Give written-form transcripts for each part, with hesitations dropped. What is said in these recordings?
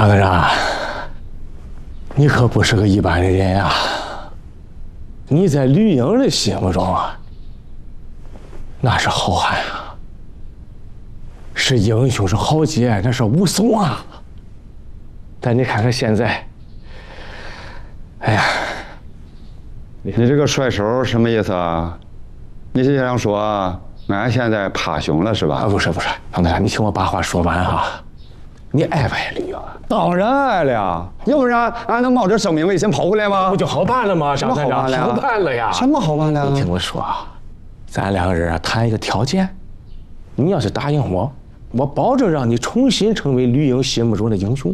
张队长，你可不是个一般的人呀！你在吕英的心目中啊，那是好汉啊，是英雄，是豪杰，那是武松啊。但你看看现在，哎呀， 你这个甩手什么意思啊？你是想说俺现在怕熊了是吧？ 不是，张队长，你听我把话说完啊。你爱不爱吕英啊？ 当然爱了，要不然俺能冒着生命危险跑回来吗？ 不就好办了吗？张队长，好办了呀！ 什么好办的？ 你听我说啊，咱两个人谈一个条件，你要是答应我，我保证让你重新成为吕英心目中的英雄。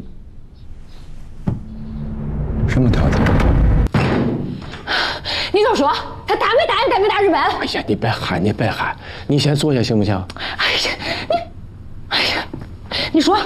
什么条件？ 你就说他答没答应带没打日本？ 哎呀，你别喊，你先坐下行不行？ 你说。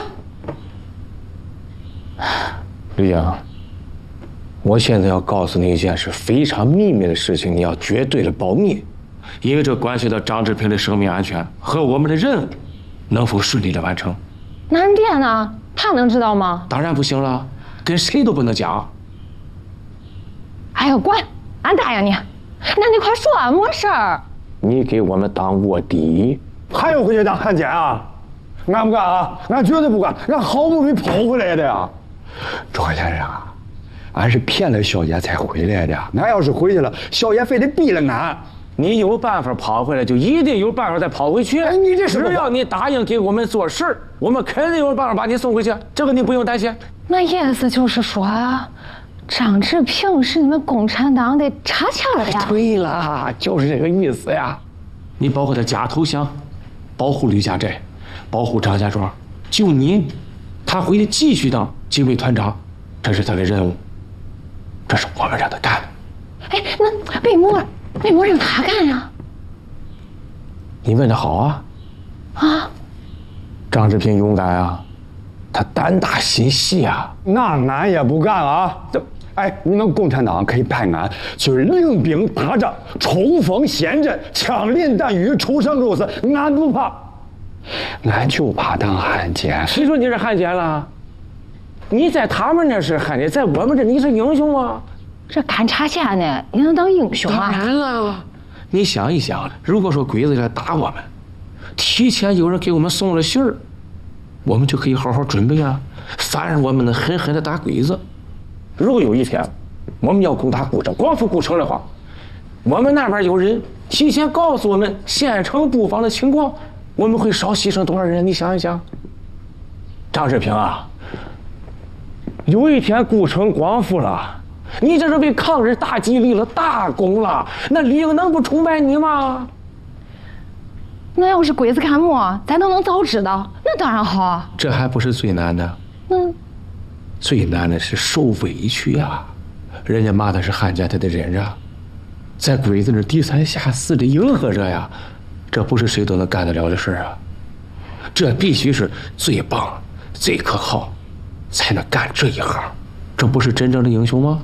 吕英，我现在要告诉你一件事，非常秘密的事情，你要绝对的保密，因为这关系到张志平的生命安全和我们的任务能否顺利的完成。 那俺爹呢？他能知道吗？ 当然不行了，跟谁都不能讲。 哎呀，管，俺答应你。那你快说啊，没事儿。 你给我们当卧底， 还要回去当汉奸啊？俺不干啊！俺绝对不干！俺好不容易跑回来的呀。周先生啊，俺是骗了小爷才回来的。俺要是回去了，小爷非得逼了俺。 你有办法跑回来，就一定有办法再跑回去。 哎，你这是只要你答应给我们做事儿，我们肯定有办法把你送回去，这个你不用担心。 那意思就是说，张志平是你们共产党的插签儿呀？ 对了，就是这个意思呀。你保护他假投降，保护吕家寨，保护张家庄，就你，他回去继续当警卫团长，这是他的任务，这是我们让他干。 哎，那为么让他干呀？ 你问的好啊！ 啊， 张志平勇敢啊，他胆大心细啊。 那俺也不干啊！哎，你们共产党可以派俺去领兵打仗，冲锋陷阵，枪林弹雨，出生入死，俺不怕。俺就怕当汉奸。 谁说你是汉奸了？你在他们那是汉奸，在我们这你是英雄啊！ 这干插线呢，你能当英雄啊？ 当然了，你想一想，如果说鬼子来打我们，提前有人给我们送了信儿，我们就可以好好准备啊，反而我们能狠狠的打鬼子。如果有一天我们要攻打古城，光复古城的话，我们那边有人提前告诉我们县城布防的情况，我们会少牺牲多少人？你想一想。张志平啊，有一天古城光复了，你这是为抗日大计立了大功了，那吕英能不崇拜你吗？ 那要是鬼子干么，咱都能早知道，那当然好啊。 这还不是最难的，最难的是受委屈啊！人家骂他是汉奸，他得忍着，在鬼子那低三下四的迎合着呀，这不是谁都能干得了的事啊！这必须是最棒、最可靠，才能干这一行，这不是真正的英雄吗？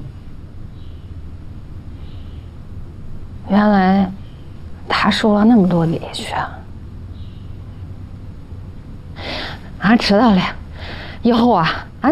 原来他受了那么多委屈啊！俺知道了，以后啊。